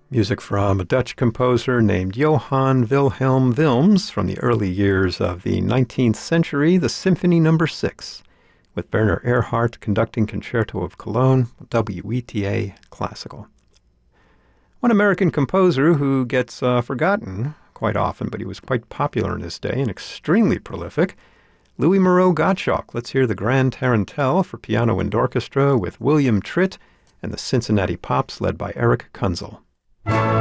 Music from a Dutch composer named Johann Wilhelm Wilms from the early years of the 19th century, the Symphony No. 6, with Werner Erhardt conducting Concerto of Cologne, WETA Classical. One American composer who gets forgotten quite often, but he was quite popular in his day and extremely prolific, Louis Moreau Gottschalk. Let's hear the Grand Tarantelle for piano and orchestra with William Tritt and the Cincinnati Pops led by Eric Kunzel.